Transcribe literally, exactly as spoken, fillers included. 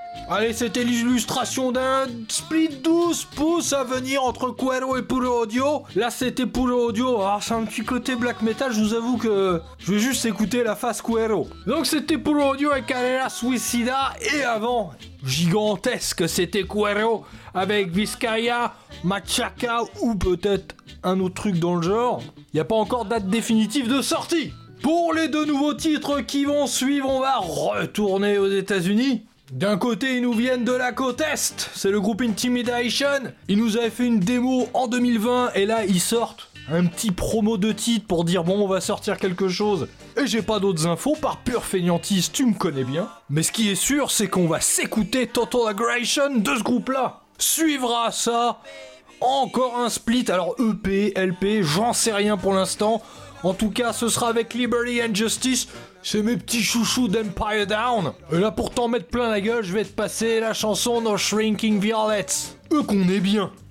Allez, c'était l'illustration d'un split douze pouces à venir entre Quero et Puro Audio. Là, c'était Puro Audio. Alors, c'est un petit côté black metal, je vous avoue que je vais juste écouter la face Quero. Donc, c'était Puro Audio avec Carrera Suicida. Et avant, gigantesque, c'était Quero avec Vizcaya, Machaca ou peut-être un autre truc dans le genre. Il n'y a pas encore de date définitive de sortie. Pour les deux nouveaux titres qui vont suivre, on va retourner aux États-Unis. D'un côté, ils nous viennent de la côte Est, c'est le groupe Intimidation. Ils nous avaient fait une démo en deux mille vingt et là, ils sortent un petit promo de titre pour dire bon, on va sortir quelque chose. Et j'ai pas d'autres infos, par pure fainéantise, tu me connais bien. Mais ce qui est sûr, c'est qu'on va s'écouter Total Aggression de ce groupe-là. Suivra ça, encore un split, alors E P, L P, j'en sais rien pour l'instant. En tout cas, ce sera avec Liberty and Justice. C'est mes petits chouchous d'Empire Down. Et là, pour t'en mettre plein la gueule, je vais te passer la chanson No Shrinking Violets. Eux qu'on est bien.